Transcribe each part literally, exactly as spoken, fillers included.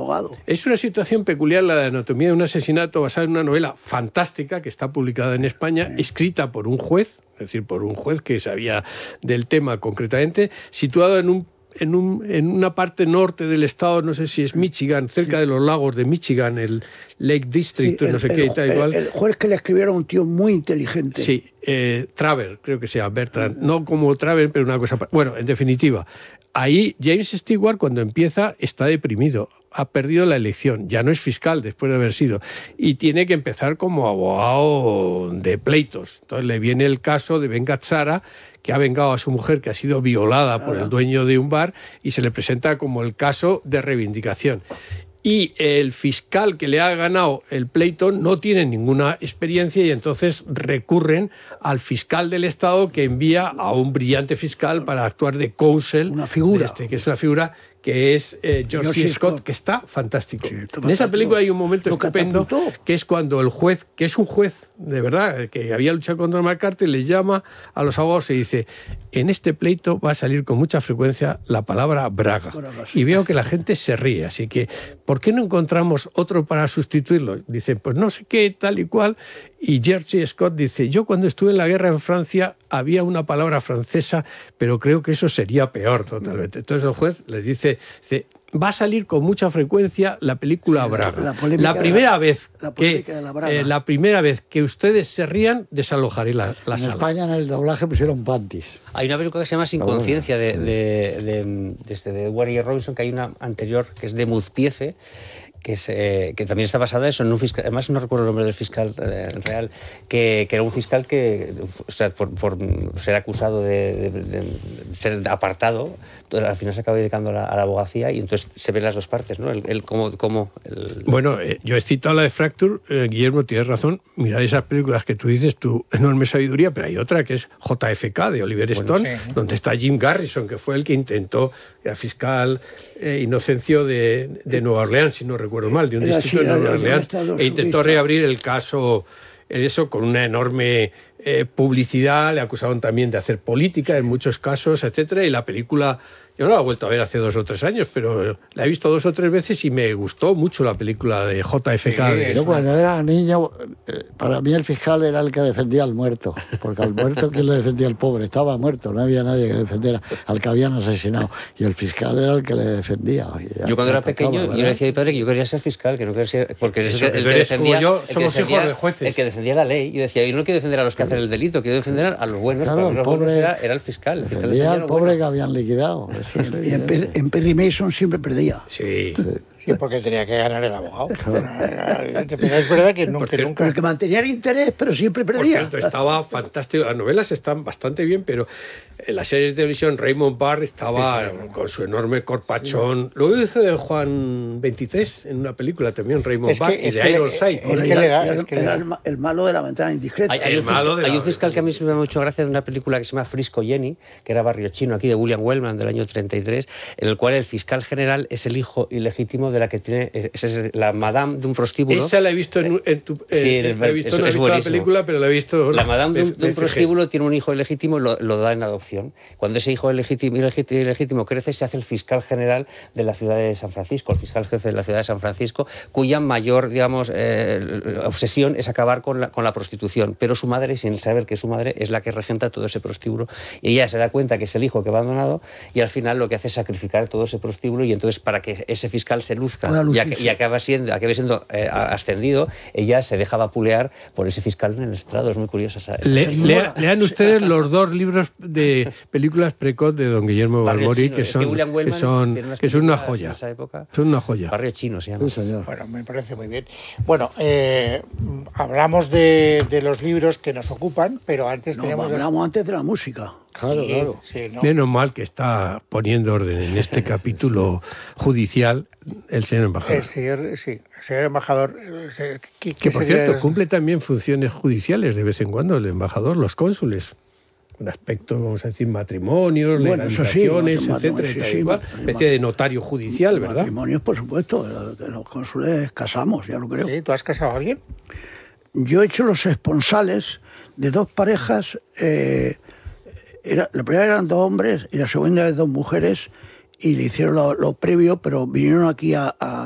abogado. Es una situación peculiar la de Anatomía de un asesinato, basada en una novela fantástica que está publicada en España, sí. escrita por un juez, es decir, por un juez que sabía del tema concretamente, situado en un En, un, en una parte norte del estado, no sé si es Michigan, cerca sí. de los lagos de Michigan, el Lake District, sí, el, no sé el, qué y tal igual. El, el juez que le escribieron un tío muy inteligente. Sí, eh, Traver, creo que se llama, Bertrand. No como Traver, pero una cosa... Bueno, en definitiva, ahí James Stewart, cuando empieza, está deprimido. Ha perdido la elección, ya no es fiscal después de haber sido, y tiene que empezar como abogado de pleitos. Entonces le viene el caso de Ben Gazzara, que ha vengado a su mujer, que ha sido violada por el dueño de un bar, y se le presenta como el caso de reivindicación. Y el fiscal que le ha ganado el pleito no tiene ninguna experiencia y entonces recurren al fiscal del Estado, que envía a un brillante fiscal para actuar de counsel, una figura. De este, que es una figura que es eh, George C. Scott, Scott, que está fantástico. Sí, está en esa película hay un momento estupendo, que es cuando el juez, que es un juez de verdad, que había luchado contra McCarthy, le llama a los abogados y dice: en este pleito va a salir con mucha frecuencia la palabra Braga. Y veo que la gente se ríe, así que ¿por qué no encontramos otro para sustituirlo? Dice, pues no sé qué, tal y cual. Y George Scott dice: yo cuando estuve en la guerra en Francia había una palabra francesa, pero creo que eso sería peor totalmente. Entonces el juez le dice, dice va a salir con mucha frecuencia la película Braga. La, la, la primera la, vez la que la, eh, la primera vez que ustedes se rían, desalojaré la, la en sala. En España en el doblaje pusieron panties. Hay una película que se llama Sin conciencia de, de, de, de, de, de Edward Robinson, que hay una anterior que es de Muzpiefe, que, es, eh, que también está basada eso en un fiscal, además no recuerdo el nombre del fiscal eh, real, que, que era un fiscal que, o sea, por, por ser acusado de, de, de ser apartado, al final se acaba dedicando a la, a la abogacía, y entonces se ven las dos partes, ¿no? El, el, cómo, cómo, el... Bueno, eh, yo he citado la de Fracture, eh, Guillermo, tienes razón, mirad esas películas que tú dices, tu enorme sabiduría, pero hay otra que es J F K de Oliver bueno, Stone, sí, donde está Jim Garrison, que fue el que intentó, era fiscal eh, Inocencio de, de Nueva Orleans, si no recuerdo mal, de un era distrito de Nueva Orleans, e intentó reabrir el caso, eso con una enorme eh, publicidad, le acusaron también de hacer política en muchos casos, etcétera, y la película, yo no la he vuelto a ver hace dos o tres años, pero la he visto dos o tres veces y me gustó mucho la película de J F K. Sí, de yo cuando era niño, para mí el fiscal era el que defendía al muerto, porque al muerto, ¿quién le defendía? El pobre, estaba muerto, no había nadie que defendiera al que habían asesinado, y el fiscal era el que le defendía. Yo cuando era pequeño, ¿verdad? Yo le decía a mi padre que yo quería ser fiscal, que no quería ser, porque es el, el, el que defendía, yo, el somos que defendía, hijos de jueces. El que defendía la ley. Yo decía, yo no quiero defender a los que hacen el delito, quiero defender a los buenos, claro, el los pobre, era, era el fiscal. El fiscal defendía al pobre bueno. que habían liquidado. Y en, en, en Perry Mason siempre perdía. Sí. sí. Sí, porque tenía que ganar el abogado. Pero es verdad que nunca, cierto, nunca... Porque mantenía el interés, pero siempre perdía. Por cierto, estaba fantástico. Las novelas están bastante bien, pero en las series de televisión Raymond Barr estaba sí, sí, con su enorme corpachón. Sí. Luego hizo de Juan veintitrés en una película también, Raymond es Barr, que, y de Ironside. Es que era, era, era, era el, el malo de la ventana indiscreta. Hay, hay, el un, malo fiscal, de la... hay un fiscal que a mí me ha mucho gracia de una película que se llama Frisco Jenny, que era Barrio Chino, aquí de William Wellman, del año treinta y tres, en el cual el fiscal general es el hijo ilegítimo de la que tiene... Esa es la madame de un prostíbulo. Esa la he visto en, en tu... Sí, eh, la he visto, es, no he visto la película, pero la he visto... La madame de un, de un prostíbulo tiene un hijo ilegítimo y lo, lo da en adopción. Cuando ese hijo ilegítimo, ilegítimo, ilegítimo crece, se hace el fiscal general de la ciudad de San Francisco, el fiscal jefe de la ciudad de San Francisco, cuya mayor, digamos, eh, obsesión es acabar con la, con la prostitución. Pero su madre, sin saber que su madre es la que regenta todo ese prostíbulo, y ella se da cuenta que es el hijo que va abandonado, y al final lo que hace es sacrificar todo ese prostíbulo, y entonces para que ese fiscal se luzca y, y acaba siendo, acabe siendo eh, ascendido, ella se deja vapulear por ese fiscal en el estrado. Es muy curiosa esa, esa Le, lea, lean ustedes los dos libros de películas precoz de don Guillermo Balmori, que son, es que, que son, que son una joya. Son una joya. Barrio Chino se llama. Sí, señor. Bueno, me parece muy bien. Bueno, eh, hablamos de, de los libros que nos ocupan, pero antes no, teníamos... hablamos el... antes de la música. Claro, sí, claro. Sí, ¿no? Menos mal que está poniendo orden en este capítulo judicial el señor embajador. El señor, sí, el señor embajador. Que, que por cierto, de... cumple también funciones judiciales de vez en cuando el embajador, los cónsules. Un aspecto, vamos a decir, matrimonios, bueno, legalizaciones, sí, etcétera, sí, sí, igual, especie de notario judicial, ¿verdad? Matrimonios, por supuesto, los cónsules casamos, ya lo creo. Sí, ¿tú has casado a alguien? Yo he hecho los esponsales de dos parejas, eh, era, la primera eran dos hombres y la segunda de dos mujeres, y le hicieron lo, lo previo, pero vinieron aquí a, a,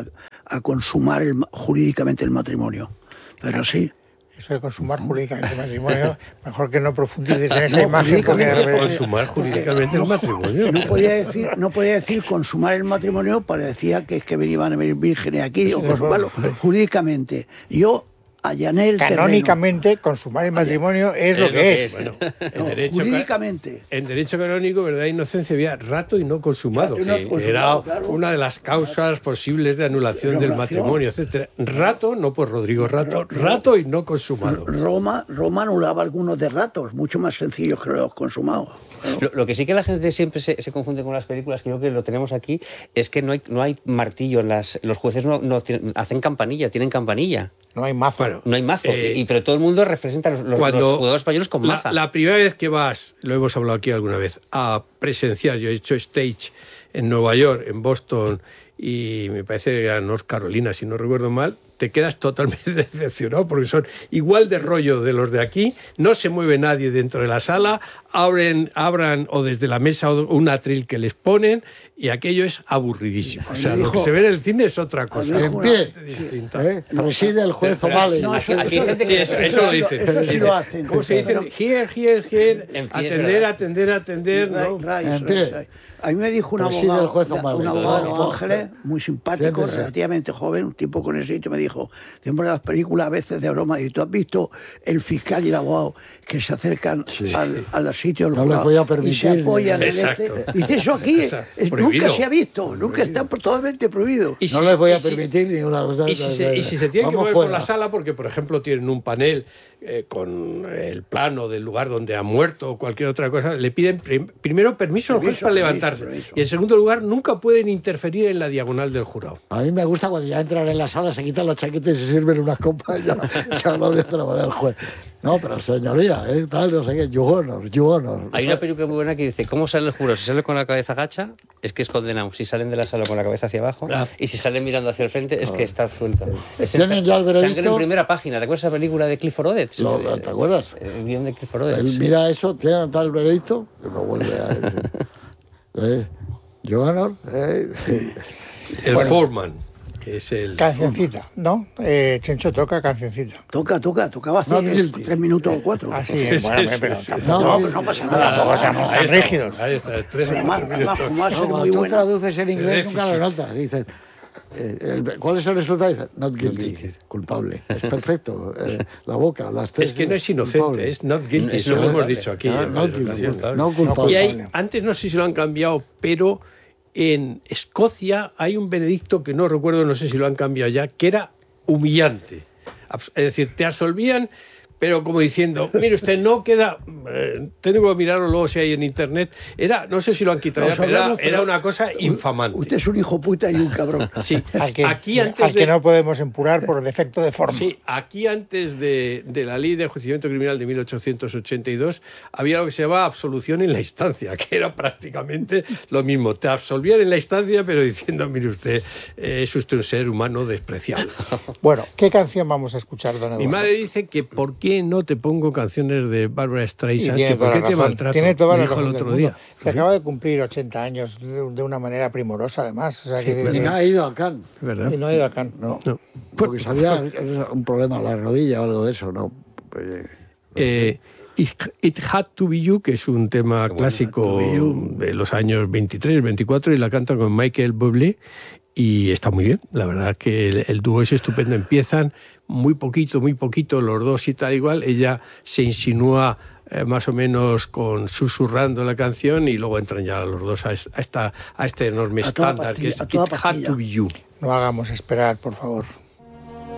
a consumar el, jurídicamente el matrimonio. Pero sí. Eso de consumar jurídicamente el matrimonio, mejor que no profundices en esa No, imagen. Porque consumar jurídicamente el matrimonio. No podía decir, no podía decir consumar el matrimonio, parecía que es que venían a venir vírgenes aquí, o consumarlo jurídicamente. Yo allané el terreno. Canónicamente, consumar el matrimonio es, es lo que es. Bueno, en no, derecho, jurídicamente. En derecho canónico, verdad e inocencia, había rato y no consumado. Claro, Sí, no consumado, era claro. una de las causas posibles de anulación De del anulación. matrimonio, etcétera. Rato, no por Rodrigo Rato, rato y no consumado. Roma, Roma anulaba algunos de ratos, mucho más sencillos que los consumados. Lo, lo que sí que la gente siempre se, se confunde con las películas, creo que lo tenemos aquí, es que no hay, no hay martillo. En las, los jueces no, no tienen, hacen campanilla, tienen campanilla. No hay mazo. Bueno, No hay mazo. Eh, y, pero todo el mundo representa a los, los, Cuando los jugadores españoles con la, maza. la primera vez que vas, lo hemos hablado aquí alguna vez, a presenciar, yo he hecho stage en Nueva York, en Boston y me parece que era North Carolina, si no recuerdo mal, te quedas totalmente decepcionado porque son igual de rollo de los de aquí, no se mueve nadie dentro de la sala, abren, abran o desde la mesa un atril que les ponen y aquello es aburridísimo. O sea, lo que se ve en el cine es otra cosa. En pie. Distinta. ¿Eh? Preside el juez O'Malley. No, eso- Aquí hay gente Sí, que... eso, eso lo dicen. Eso sí Dice, lo hacen. ¿cómo se dice? Here, here, here. En pie, Atender, ¿verdad? atender, atender. ¿no? Ray, En Ray, pie. Ray. A mí me dijo un Preside el abogado, juez O'Malley. un abogado de No, Los no, Ángeles, muy simpático, Siéntese. relativamente joven, un tipo con ese sitio, me dijo, siempre las películas a veces de broma, y tú has visto el fiscal y el abogado que se acercan al, al sitio del No les jurado voy a y permitir. se apoyan en Exacto. este. Y eso aquí Está es- prohibido. nunca se ha visto, nunca está totalmente prohibido. Y No si- les voy a y si- permitir ni una cosa. Y si, se, y si se tienen que Vamos mover por fuera. la sala, porque por ejemplo tienen un panel eh, con el plano del lugar donde ha muerto o cualquier otra cosa, le piden prim- primero permiso al juez Permiso, para permiso, levantarse. permiso. Y en segundo lugar, nunca pueden interferir en la diagonal del jurado. A mí me gusta cuando ya entran en la sala, se quitan las chaquetas y se sirven unas copas y ya se habla de otra manera el juez. No, pero señoría, ¿eh? Tal, no sé qué, you honor, you honor. Hay una película muy buena que dice, ¿cómo sale el jurado? Si sale con la cabeza gacha, es que es condenado. Si salen de la sala con la cabeza hacia abajo, Ah. y si salen mirando hacia el frente, es que está absuelto. Es ¿Tienen ya el Sangre veredicto? en primera página. ¿Te acuerdas de esa película de Clifford Odets? Lo- El- ¿te acuerdas? El guión de Clifford Odets. Él mira eso, tiene tal veredicto, que no vuelve a decir. ¿Eh? You honor, ¿eh? El Bueno. foreman, que es el... Cancioncita, ¿no? Eh, Chencho toca cancioncita. Toca, toca, tocaba hace Not guilty. tres minutos o cuatro. Así es, bueno, pero tampoco, No, pero no pasa nada. tampoco seamos Ahí tan está, rígidos. Ahí está, tres Además, minutos. además, como va a No, ser cuando muy tú buena. traduces en inglés Déficit. nunca lo notas. Dices, eh, el- ¿cuál es el resultado? Dices, not guilty, culpable. Es perfecto. Eh, la boca, las tres. Es que no es inocente, culpable. es not guilty, Es eso lo hemos culpable. dicho aquí. Ah, en not varias guilty, ocasiones. no culpable. Y hay, culpable. antes no sé si lo han cambiado, pero en Escocia hay un veredicto que no recuerdo, no sé si lo han cambiado ya, que era humillante. Abs- Es decir, te absolvían, pero como diciendo, mire usted, no queda, eh, tengo que mirarlo luego si hay en internet. Era, no sé si lo han quitado ya, Nos pero era, hablamos, era pero una cosa infamante. Usted es un hijo puta y un cabrón. Sí, Al que, aquí antes al que de... no podemos empurar por defecto de forma. Sí, aquí antes de, de la ley de enjuiciamiento criminal de mil ochocientos ochenta y dos había lo que se llamaba absolución en la instancia, que era prácticamente lo mismo. Te absolvían en la instancia, pero diciendo, mire usted, eh, es usted un ser humano despreciable. Bueno, ¿qué canción vamos a escuchar, don Eduardo? Mi madre dice que ¿por qué no te pongo canciones de Barbara Y Streisand? tiene Que ¿Por toda qué la te razón. maltrato? Tiene toda Me la dijo el razón del otro mundo. día. Se acaba de cumplir ochenta años de, de una manera primorosa, además. O sea, que, verdad. Y no ha ido a Cannes. Es verdad. y no ha ido a Cannes. No. No. Porque sabía un problema en la rodilla o algo de eso, ¿no? Pues, Eh, It It Had to Be You, que es un tema clásico de los años veintitrés, veinticuatro, y la canta con Michael Bublé, y está muy bien. La verdad que el, el dúo es estupendo. Empiezan muy poquito, muy poquito los dos y tal igual. Ella se insinúa eh, más o menos con susurrando la canción y luego entran ya los dos a, es- a esta, a este enorme A toda estándar que es pastilla, a toda It Had pastilla. to Be You. No hagamos esperar, por favor.